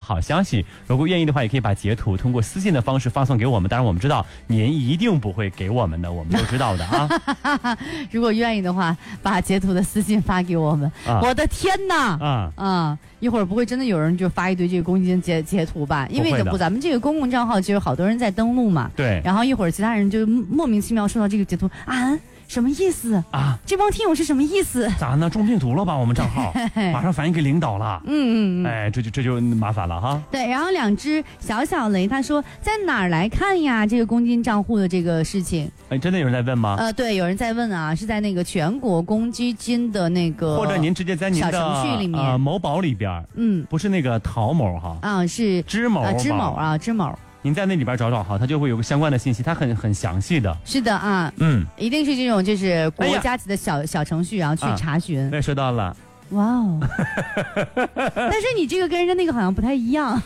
好消息。如果愿意的话，也可以把截图通过私信的方式发送给我们。当然，我们知道您一定不会给我们的，我们都知道的啊。 如果愿意的话，把截图的私信发给我们。我的天哪！一会儿不会真的有人就发一堆这个公积金截图吧？因为咱们这个公共账号其实好多人在登录嘛。 对。 然后一会儿其他人就莫名其妙收到这个截图啊。什么意思啊？这帮听友是什么意思？ 咋呢？中病毒了吧？我们账号马上反映给领导了。哎，这就麻烦了哈。 对，然后2只小小雷他说在哪儿来看呀？这个公积金账户的这个事情。 哎，真的有人在问吗？ 对，有人在问啊，是在那个全国公积金的那个， 或者您直接在您的小程序里面某宝里边，不是那个淘某哈， 是支某支某。 您在那里边找找哈，它就会有个相关的信息，它很详细的。 是的啊，一定是这种就是国家级的小程序，然后去查询。 对，收到了。 哇哦！但是你这个跟人家那个好像不太一样。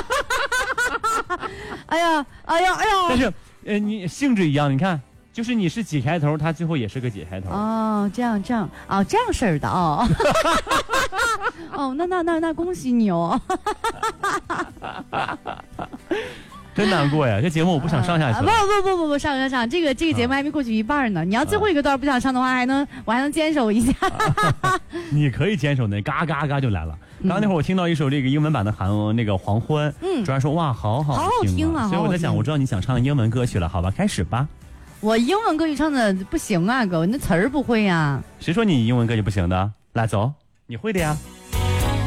哎呀！ 但是你性质一样，你看，就是你是几开头，它最后也是个几开头。 哦，这样式儿的哦。哦，那恭喜你哦。 真难过呀！这节目我不想上下去了。 不，上，这个节目还没过去一半呢。你要最后一个段不想上的话，我还能坚守一下。 你可以坚守的，嘎嘎嘎就来了。刚刚那会儿我听到一首这个英文版的黄昏，主要说哇，好好听啊！所以我在想，我知道你想唱英文歌曲了，好吧，开始吧。 我英文歌曲唱的不行啊，哥，那词儿不会呀。 谁说你英文歌曲不行的？来走，你会的呀。